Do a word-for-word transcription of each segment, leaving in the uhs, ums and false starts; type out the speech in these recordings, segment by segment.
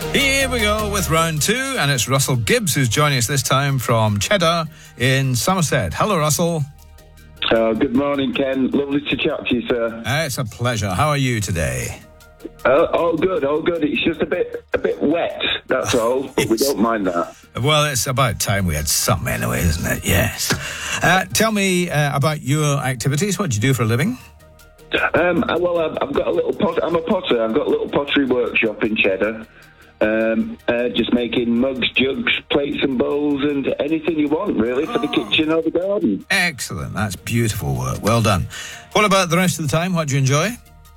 Here we go with round two, and it's Russell Gibbs who's joining us this time from Cheddar in Somerset. Hello, Russell. Uh, good morning, Ken. Lovely to chat to you, sir. Uh, it's a pleasure. How are you today? Uh, all good, all good. It's just a bit, a bit wet. That's all. But we don't mind that. Well, it's about time we had some anyway, isn't it? Yes. Uh, tell me uh, about your activities. What do you do for a living? Um, well, I've, I've got a little pot. I'm a potter. I've got a little pottery workshop in Cheddar. Um, uh, just making mugs, jugs, plates and bowls and anything you want, really, for the kitchen or the garden. Excellent. That's beautiful work. Well done. What about the rest of the time? What do you enjoy?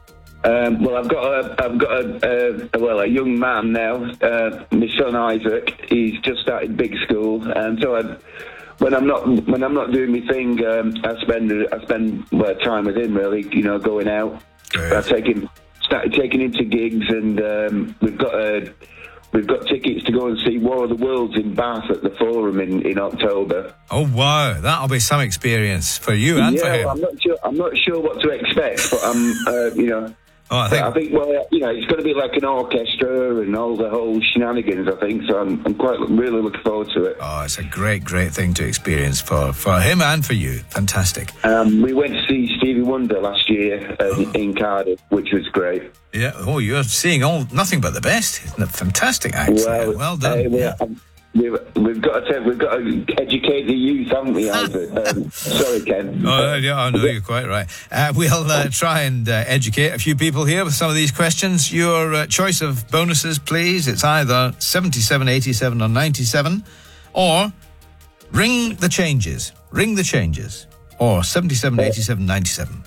Um, well, I've got a, I've got a, a, well, a young man now. Uh, my son Isaac. He's just started big school, and so I, when I'm not when I'm not doing my thing, um, I spend I spend well, time with him. Really, you know, going out. Good. I take him, started taking him to gigs, and um, we've got a. We've got tickets to go and see War of the Worlds in Bath at the Forum in, in October. Oh wow, that'll be some experience for you and yeah, for him. Well, I'm not sure. I'm not sure what to expect, but I'm, uh, you know. Oh, I think. I think, well, you know, it's going to be like an orchestra and all the whole shenanigans, I think, so I'm, I'm quite really looking forward to it. Oh, it's a great, great thing to experience for, for him and for you. Fantastic. Um, we went to see Stevie Wonder last year uh, oh. in Cardiff, which was great. Yeah, oh, you're seeing all nothing but the best. Isn't it fantastic, actually? Well, well done. Uh, yeah. um, We've, we've got to we've got to educate the youth, haven't we, Isaac? um, sorry, Ken. Oh, yeah, I know, you're quite right. Uh, we'll uh, try and uh, educate a few people here with some of these questions. Your uh, choice of bonuses, please. It's either seventy-seven, eighty-seven or ninety-seven, or ring the changes. Ring the changes. Or seventy-seven, eighty-seven, ninety-seven.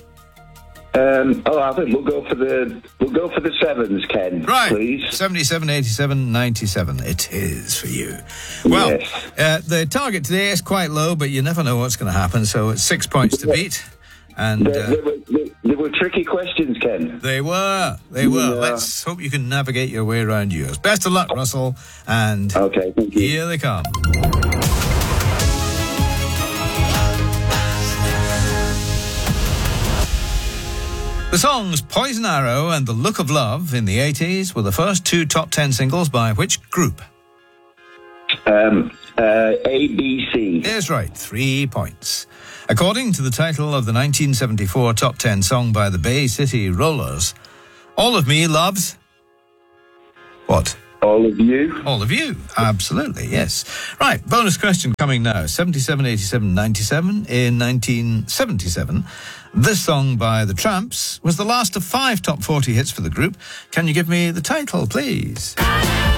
Um, oh, I think we'll go for the we'll go for the sevens, Ken. Right, please. seventy-seven, eighty-seven, ninety-seven. It is for you. Well, yes. uh, the target today is quite low, but you never know what's going to happen. So it's six points to beat, and They, uh, they, were, they, they were tricky questions, Ken. they were, they were. Yeah. Let's hope you can navigate your way around yours. Best of luck, Russell. And okay, thank you. Here they come. The songs Poison Arrow and The Look of Love in the eighties were the first two top ten singles by which group? Um, uh, A B C. Is right, three points. According to the title of the nineteen seventy-four top ten song by the Bay City Rollers, All of Me loves... What? All of you. All of you, absolutely, yes. Right, bonus question coming now. seventy-seven, eighty-seven, ninety-seven. In nineteen seventy-seven, this song by The Tramps was the last of five top forty hits for the group. Can you give me the title, please?